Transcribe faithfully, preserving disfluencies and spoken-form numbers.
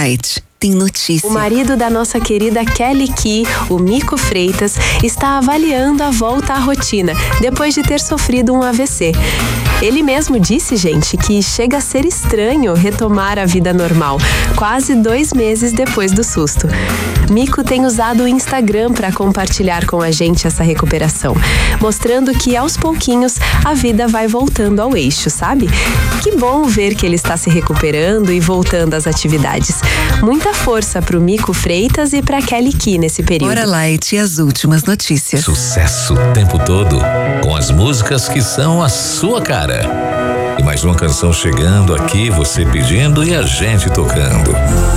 Light. Tem notícia. O marido da nossa querida Kelly Key, o Mico Freitas, está avaliando a volta à rotina depois de ter sofrido um A V C. Ele mesmo disse, gente, que chega a ser estranho retomar a vida normal, quase dois meses depois do susto. Mico tem usado o Instagram para compartilhar com a gente essa recuperação, mostrando que aos pouquinhos a vida vai voltando ao eixo, sabe? Que bom ver que ele está se recuperando e voltando às atividades. Muita força pro Mico Freitas e pra Kelly Key nesse período. Hora Light e as últimas notícias. Sucesso o tempo todo, com as músicas que são a sua cara. E mais uma canção chegando aqui, você pedindo e a gente tocando.